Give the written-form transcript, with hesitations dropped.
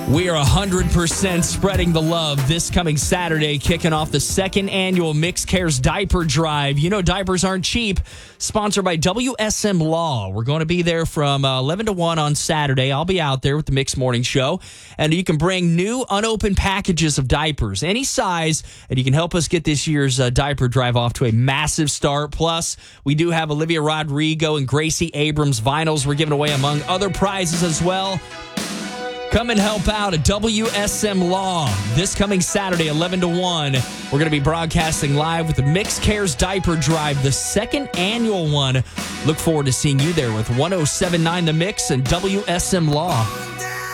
We are 100% spreading the love this coming Saturday, kicking off the second annual Mix Cares Diaper Drive. You know diapers aren't cheap. Sponsored by WSM Law. We're going to be there from 11 to 1 on Saturday. I'll be out there with the Mix Morning Show. And you can bring new unopened packages of diapers, any size, and you can help us get this year's diaper drive off to a massive start. Plus, we do have Olivia Rodrigo and Gracie Abrams vinyls we're giving away, among other prizes as well. Come and help out at WSM Law this coming Saturday, 11 to 1. We're going to be broadcasting live with the Mix Cares Diaper Drive, the second annual one. Look forward to seeing you there with 107.9 The Mix and WSM Law.